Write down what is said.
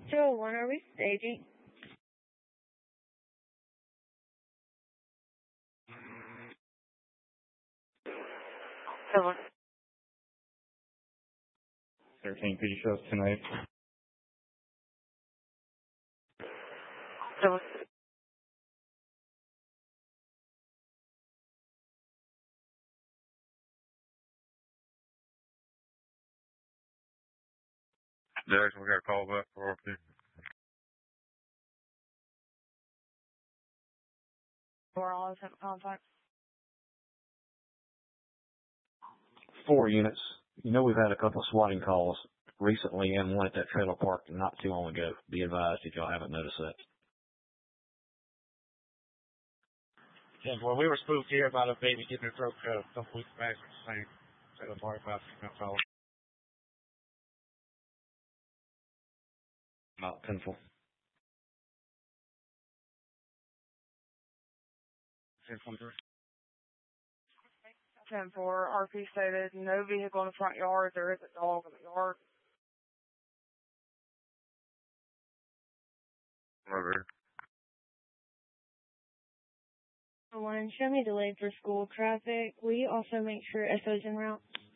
201, are we staging? So 13, could you show us tonight? So Jackson, we got a call back for RP. we're all in contact. 4 units. You know we've had a couple of swatting calls recently and one at that trailer park not too long ago. Be advised if y'all haven't noticed that. Yeah, well, we were spooked here about a baby getting her throat cut a couple weeks back. Same trailer park about female fellow. About 10-4. 10-4, RP stated no vehicle in the front yard. There is a dog in the yard. Over. One, show me delayed for school traffic. Will you also make sure SO's en route?